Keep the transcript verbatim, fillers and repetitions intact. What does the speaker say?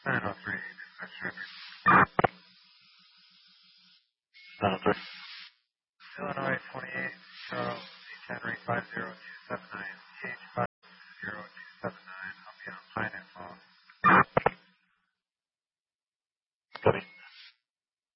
nine oh three, dispatch traffic. nine oh three. Illinois twenty-eight, Charles, Henry five zero two seven nine, C H five.